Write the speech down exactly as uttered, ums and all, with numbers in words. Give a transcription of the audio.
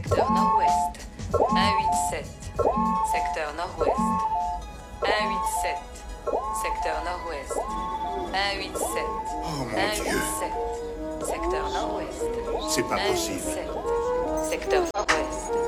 secteur nord-ouest. un huit sept, secteur nord-ouest. un huit sept, secteur nord-ouest. un huit sept, Oh mon un Dieu, huit sept, secteur nord-ouest. c'est pas un huit possible. sept, secteur nord-ouest.